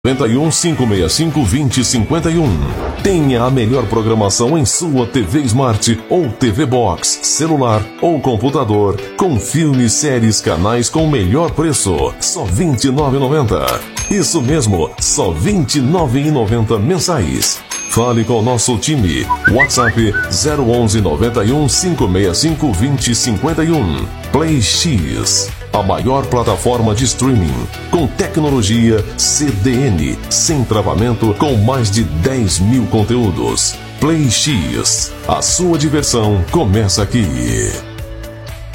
91-565-2051. Tenha a melhor programação em sua TV Smart ou TV Box, celular ou computador, com filmes, séries, canais com o melhor preço, só R$ 29,90. Isso mesmo, só R$ 29,90 mensais. Fale com o nosso time. WhatsApp 011 91 565 2051. Play X, a maior plataforma de streaming com tecnologia CDN, sem travamento, com mais de 10 mil conteúdos. Play X, a sua diversão começa aqui.